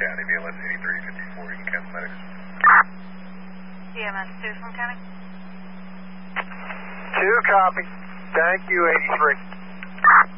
County, VLS 8354, you can cancel medics. CMS 2, Slim County. 2 copy. Thank you, 83.